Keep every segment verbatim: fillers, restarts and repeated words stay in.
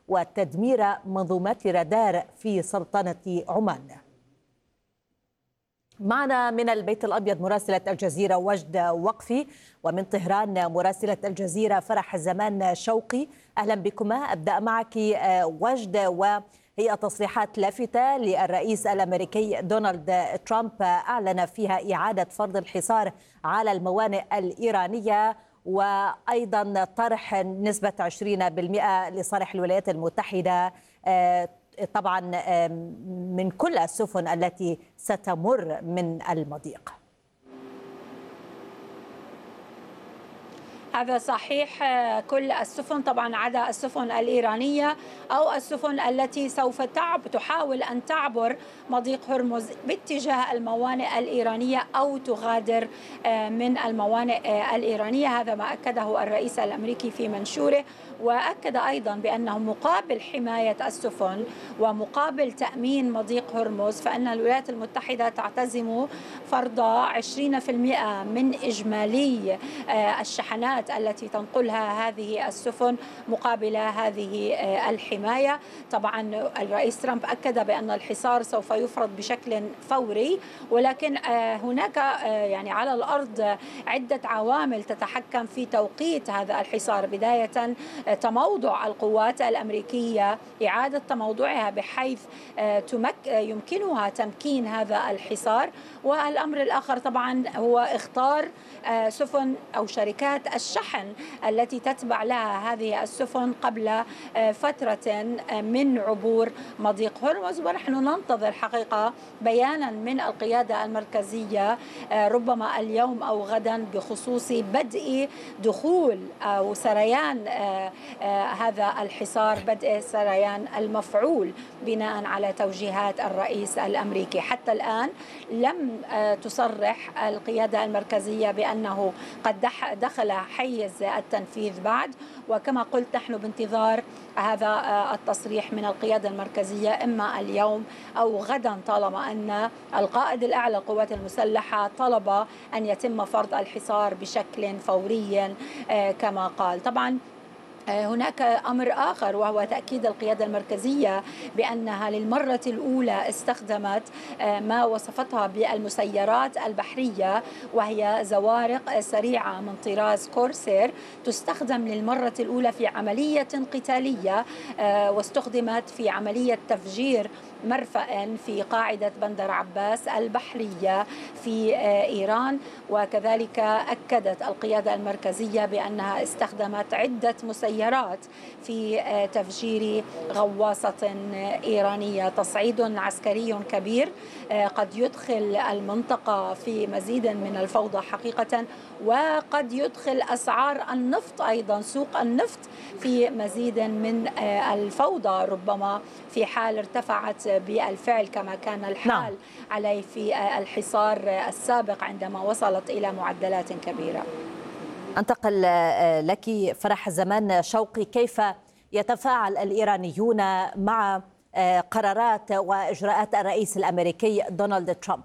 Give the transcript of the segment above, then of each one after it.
وتدمير منظومات رادار في سلطنة عمان. معنا من البيت الأبيض مراسلة الجزيرة وجد وقفي، ومن طهران مراسلة الجزيرة فرح زمان شوقي. أهلا بكما. أبدأ معك وجد، وهي تصريحات لافتة للرئيس الأمريكي دونالد ترامب أعلن فيها إعادة فرض الحصار على الموانئ الإيرانية، وأيضا طرح نسبة عشرين بالمئة لصالح الولايات المتحدة طبعا من كل السفن التي ستمر من المضيق. هذا صحيح، كل السفن طبعا عدا السفن الإيرانية أو السفن التي سوف تعب تحاول أن تعبر مضيق هرمز باتجاه الموانئ الإيرانية أو تغادر من الموانئ الإيرانية. هذا ما أكده الرئيس الأمريكي في منشوره، وأكد أيضا بأنه مقابل حماية السفن ومقابل تأمين مضيق هرمز فإن الولايات المتحدة تعتزم فرض عشرين بالمئة من إجمالي الشحنات التي تنقلها هذه السفن مقابل هذه الحماية. طبعا الرئيس ترامب أكد بأن الحصار سوف يفرض بشكل فوري، ولكن هناك يعني على الأرض عدة عوامل تتحكم في توقيت هذا الحصار. بداية تموضع القوات الأمريكية، إعادة تموضعها بحيث يمكنها تمكين هذا الحصار، والأمر الآخر طبعا هو اختار سفن أو شركات الشحن التي تتبع لها هذه السفن قبل فترة من عبور مضيق هرمز. ونحن ننتظر حقيقة بيانا من القيادة المركزية ربما اليوم أو غدا بخصوص بدء دخول أو سريان هذا الحصار، بدء سريان المفعول بناء على توجيهات الرئيس الأمريكي. حتى الآن لم تصرح القيادة المركزية بأنه قد دخل حيز التنفيذ بعد، وكما قلت نحن بانتظار هذا التصريح من القيادة المركزية إما اليوم أو غدا، طالما أن القائد الأعلى للقوات المسلحة طلب أن يتم فرض الحصار بشكل فوري كما قال. طبعا هناك أمر آخر وهو تأكيد القيادة المركزية بأنها للمرة الأولى استخدمت ما وصفتها بالمسيرات البحرية، وهي زوارق سريعة من طراز كورسير تستخدم للمرة الأولى في عملية قتالية، واستخدمت في عملية تفجير مرفأ في قاعدة بندر عباس البحرية في إيران. وكذلك أكدت القيادة المركزية بأنها استخدمت عدة مسيرات في تفجير غواصة إيرانية. تصعيد عسكري كبير قد يدخل المنطقة في مزيد من الفوضى حقيقة، وقد يدخل أسعار النفط أيضا، سوق النفط في مزيد من الفوضى ربما في حال ارتفعت بالفعل كما كان الحال نعم. عليه في الحصار السابق عندما وصلت إلى معدلات كبيرة. أنتقل لك فرح زمان شوقي. كيف يتفاعل الإيرانيون مع قرارات وإجراءات الرئيس الأمريكي دونالد ترامب؟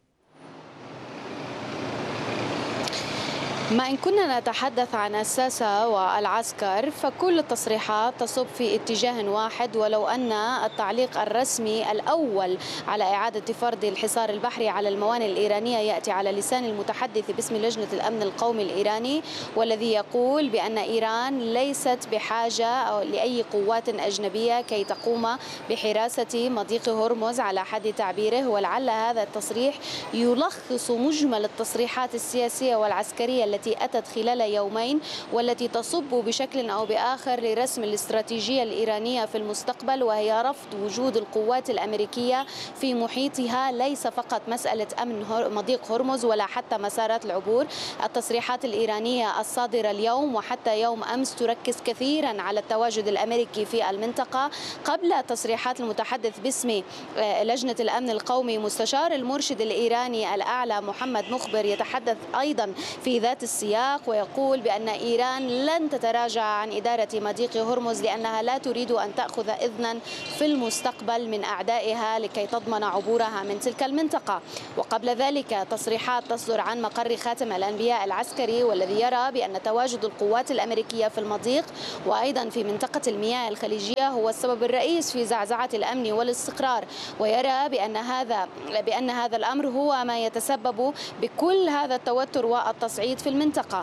ما إن كنا نتحدث عن الساسة والعسكر فكل التصريحات تصب في اتجاه واحد، ولو أن التعليق الرسمي الأول على إعادة فرض الحصار البحري على الموانئ الإيرانية يأتي على لسان المتحدث باسم لجنة الأمن القومي الإيراني، والذي يقول بأن إيران ليست بحاجة لأي قوات أجنبية كي تقوم بحراسة مضيق هرمز على حد تعبيره. ولعل هذا التصريح يلخص مجمل التصريحات السياسية والعسكرية التي أتت خلال يومين، والتي تصب بشكل أو بآخر لرسم الاستراتيجية الإيرانية في المستقبل، وهي رفض وجود القوات الأمريكية في محيطها، ليس فقط مسألة أمن مضيق هرمز ولا حتى مسارات العبور. التصريحات الإيرانية الصادرة اليوم وحتى يوم أمس تركز كثيرا على التواجد الأمريكي في المنطقة، قبل تصريحات المتحدث باسم لجنة الأمن القومي مستشار المرشد الإيراني الأعلى محمد مخبر يتحدث أيضا في ذات السياق ويقول بأن إيران لن تتراجع عن إدارة مضيق هرمز لأنها لا تريد أن تأخذ إذنا في المستقبل من أعدائها لكي تضمن عبورها من تلك المنطقة. وقبل ذلك تصريحات تصدر عن مقر خاتم الأنبياء العسكري والذي يرى بأن تواجد القوات الأمريكية في المضيق وأيضا في منطقة المياه الخليجية هو السبب الرئيس في زعزعة الأمن والاستقرار، ويرى بأن هذا بأن هذا الأمر هو ما يتسبب بكل هذا التوتر والتصعيد في المنطقة.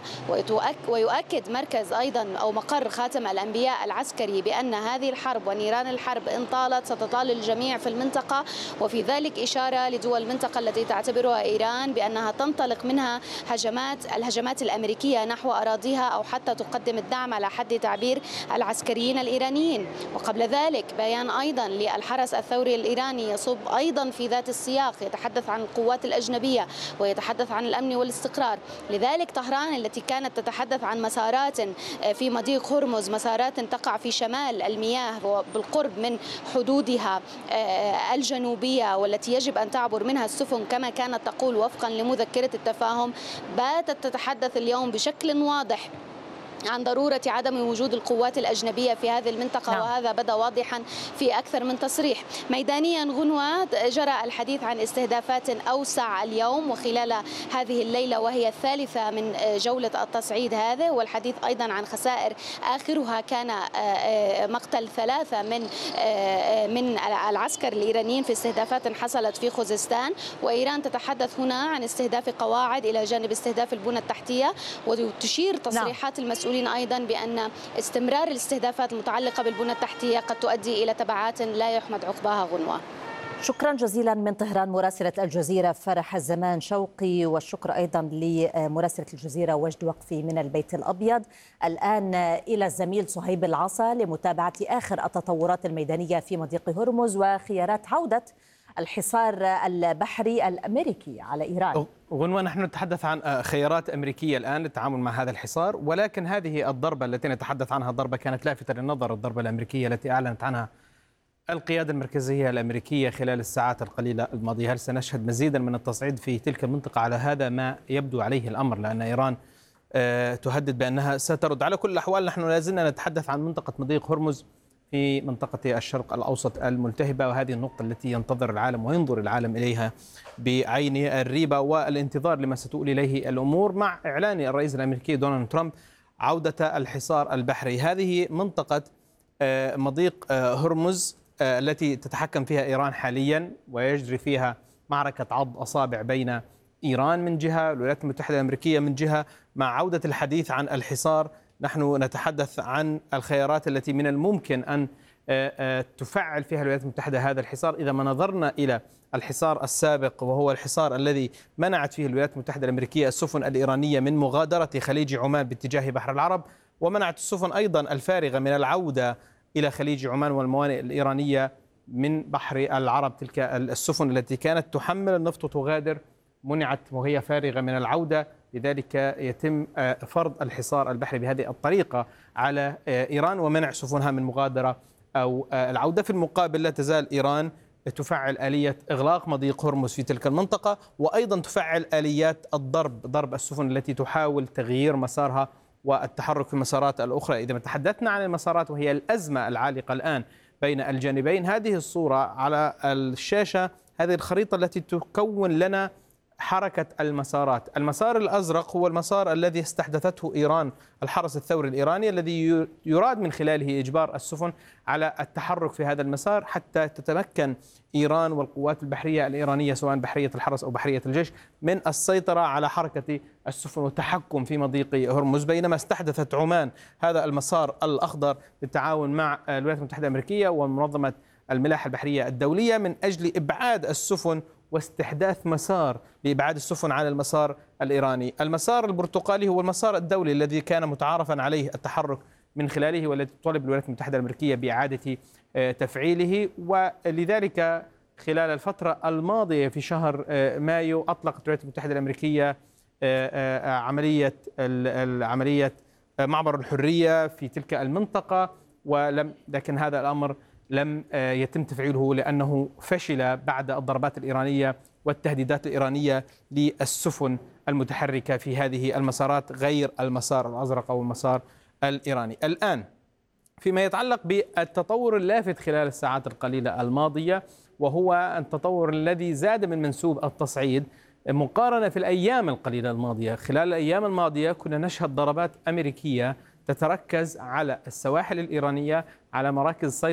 ويؤكد مركز أيضا أو مقر خاتم الأنبياء العسكري بأن هذه الحرب ونيران الحرب إن طالت ستطال الجميع في المنطقة، وفي ذلك إشارة لدول المنطقة التي تعتبرها إيران بأنها تنطلق منها هجمات الهجمات الأمريكية نحو أراضيها أو حتى تقدم الدعم على حد تعبير العسكريين الإيرانيين. وقبل ذلك بيان أيضا للحرس الثوري الإيراني يصب أيضا في ذات السياق، يتحدث عن القوات الأجنبية ويتحدث عن الأمن والاستقرار. لذلك طهران التي كانت تتحدث عن مسارات في مضيق هرمز، مسارات تقع في شمال المياه وبالقرب من حدودها الجنوبية والتي يجب أن تعبر منها السفن كما كانت تقول وفقا لمذكرة التفاهم، باتت تتحدث اليوم بشكل واضح عن ضرورة عدم وجود القوات الأجنبية في هذه المنطقة. نعم. وهذا بدا واضحا في أكثر من تصريح. ميدانيا غنوة جرى الحديث عن استهدافات أوسع اليوم وخلال هذه الليلة وهي الثالثة من جولة التصعيد هذا، والحديث أيضا عن خسائر آخرها كان مقتل ثلاثة من من العسكر الإيرانيين في استهدافات حصلت في خوزستان. وإيران تتحدث هنا عن استهداف قواعد إلى جانب استهداف البنى التحتية، وتشير تصريحات نعم. المسؤولين أيضا بأن استمرار الاستهدافات المتعلقة بالبنى التحتية قد تؤدي إلى تبعات لا يحمد عقباها. غنوة، شكرا جزيلا من طهران مراسلة الجزيرة فرح الزمان شوقي، والشكر أيضا لمراسلة الجزيرة وجد وقفي من البيت الأبيض. الآن إلى الزميل صهيب العصا لمتابعة آخر التطورات الميدانية في مضيق هرمز وخيارات عودة الحصار البحري الأمريكي على إيران. غنوة، نحن نتحدث عن خيارات أمريكية الآن للتعامل مع هذا الحصار، ولكن هذه الضربة التي نتحدث عنها ضربة كانت لافتة للنظر، الضربة الأمريكية التي أعلنت عنها القيادة المركزية الأمريكية خلال الساعات القليلة الماضية. هل سنشهد مزيدا من التصعيد في تلك المنطقة؟ على هذا ما يبدو عليه الأمر، لأن إيران تهدد بأنها سترد. على كل الأحوال نحن لازلنا نتحدث عن منطقة مضيق هرمز في منطقة الشرق الأوسط الملتهبة، وهذه النقطة التي ينتظر العالم وينظر العالم إليها بعين الريبة والانتظار لما ستؤول إليه الأمور مع إعلان الرئيس الأمريكي دونالد ترامب عودة الحصار البحري. هذه منطقة مضيق هرمز التي تتحكم فيها إيران حاليا، ويجري فيها معركة عض أصابع بين إيران من جهة والولايات المتحدة الأمريكية من جهة. مع عودة الحديث عن الحصار نحن نتحدث عن الخيارات التي من الممكن أن تفعل فيها الولايات المتحدة هذا الحصار. إذا ما نظرنا إلى الحصار السابق وهو الحصار الذي منعت فيه الولايات المتحدة الأمريكية السفن الإيرانية من مغادرة خليج عمان باتجاه بحر العرب، ومنعت السفن أيضا الفارغة من العودة إلى خليج عمان والموانئ الإيرانية من بحر العرب. تلك السفن التي كانت تحمل النفط وتغادر منعت وهي فارغة من العودة، لذلك يتم فرض الحصار البحري بهذه الطريقة على إيران ومنع سفنها من مغادرة أو العودة. في المقابل لا تزال إيران تفعل آلية إغلاق مضيق هرمز في تلك المنطقة، وأيضا تفعل آليات الضرب، ضرب السفن التي تحاول تغيير مسارها والتحرك في المسارات الأخرى. إذا ما تحدثنا عن المسارات وهي الأزمة العالقة الآن بين الجانبين، هذه الصورة على الشاشة، هذه الخريطة التي تكون لنا حركة المسارات. المسار الأزرق هو المسار الذي استحدثته إيران، الحرس الثوري الإيراني الذي يراد من خلاله إجبار السفن على التحرك في هذا المسار حتى تتمكن إيران والقوات البحرية الإيرانية سواء بحرية الحرس أو بحرية الجيش من السيطرة على حركة السفن والتحكم في مضيق هرمز. بينما استحدثت عمان هذا المسار الأخضر بالتعاون مع الولايات المتحدة الأمريكية ومنظمة الملاحة البحرية الدولية من أجل إبعاد السفن واستحداث مسار لإبعاد السفن على المسار الإيراني. المسار البرتقالي هو المسار الدولي الذي كان متعارفا عليه التحرك من خلاله، والذي تطالب الولايات المتحدة الأمريكية بإعادة تفعيله. ولذلك خلال الفترة الماضية في شهر مايو أطلقت الولايات المتحدة الأمريكية عملية عملية معبر الحرية في تلك المنطقة، ولم لكن هذا الأمر لم يتم تفعيله لأنه فشل بعد الضربات الإيرانية والتهديدات الإيرانية للسفن المتحركة في هذه المسارات غير المسار الأزرق أو المسار الإيراني. الآن فيما يتعلق بالتطور اللافت خلال الساعات القليلة الماضية، وهو التطور الذي زاد من منسوب التصعيد مقارنة في الأيام القليلة الماضية. خلال الأيام الماضية كنا نشهد ضربات أمريكية تتركز على السواحل الإيرانية، على مراكز